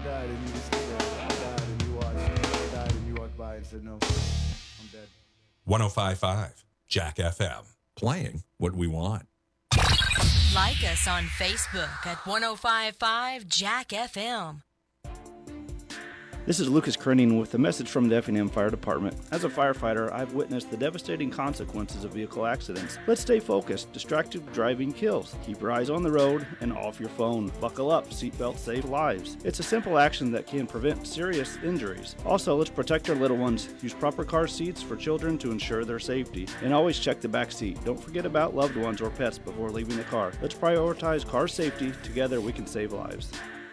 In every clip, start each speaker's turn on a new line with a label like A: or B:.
A: died and you just stood there. I died and you watched. I died and you walked by and said, no, I'm dead.
B: 105.5 Jack FM. Playing what we want.
C: Like us on Facebook at 105.5 Jack FM.
D: This is Lucas Krenning with a message from the Effingham Fire Department. As a firefighter, I've witnessed the devastating consequences of vehicle accidents. Let's stay focused. Distracted driving kills. Keep your eyes on the road and off your phone. Buckle up. Seatbelts save lives. It's a simple action that can prevent serious injuries. Also, let's protect our little ones. Use proper car seats for children to ensure their safety. And always check the back seat. Don't forget about loved ones or pets before leaving the car. Let's prioritize car safety. Together we can save lives.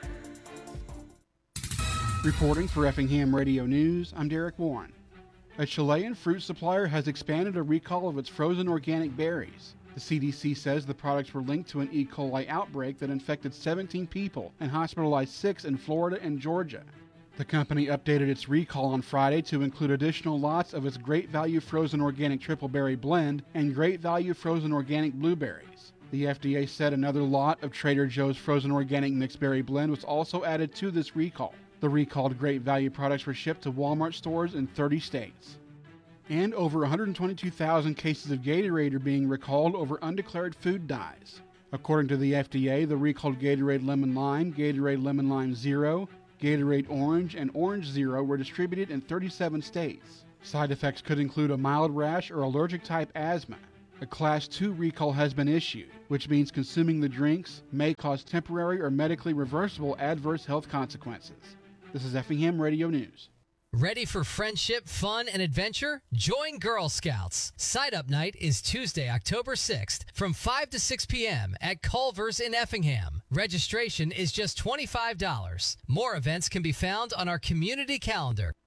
E: Reporting for Effingham Radio News, I'm Derek Warren. A Chilean fruit supplier has expanded a recall of its frozen organic berries. The CDC says the products were linked to an E. coli outbreak that infected 17 people and hospitalized 6 in Florida and Georgia. The company updated its recall on Friday to include additional lots of its Great Value Frozen Organic Triple Berry Blend and Great Value Frozen Organic Blueberries. The FDA said another lot of Trader Joe's Frozen Organic Mixed Berry Blend was also added to this recall. The recalled Great Value products were shipped to Walmart stores in 30 states. And over 122,000 cases of Gatorade are being recalled over undeclared food dyes. According to the FDA, the recalled Gatorade Lemon Lime, Gatorade Lemon Lime Zero, Gatorade Orange, and Orange Zero were distributed in 37 states. Side effects could include a mild rash or allergic-type asthma. A Class 2 recall has been issued, which means consuming the drinks may cause temporary or medically reversible adverse health consequences. This is Effingham Radio News.
F: Ready for friendship, fun, and adventure? Join Girl Scouts. Sign-up night is Tuesday, October 6th from 5 to 6 p.m. at Culver's in Effingham. Registration is just $25. More events can be found on our community calendar.